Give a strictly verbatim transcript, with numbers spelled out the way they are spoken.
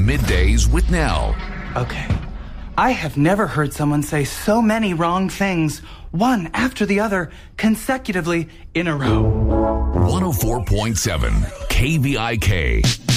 Middays with Nell. Okay. I have never heard someone say so many wrong things, one after the other, consecutively in a row. one oh four point seven K V I K.